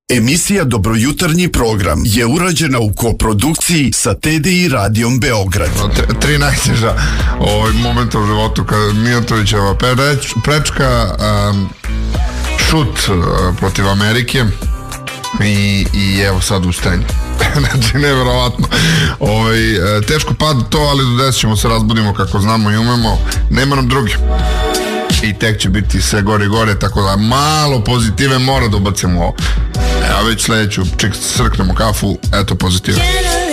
Emisija Dobrojutarnji program je urađena u koprodukciji sa TDI Radijom Beograd. Tri najteža momenta u životu kada Mijatovićeva prečka, šut protiv Amerike i evo sad ustajanje. Znači, neverovatno. Teško pad to, ali do 10 ćemo se razbudimo kako znamo i umemo. Nema nam drugi. I tek će biti sve gore i gore, tako da malo pozitive mora da ubacimo. Evo već sledeću, ček srknemo kafu, eto pozitive.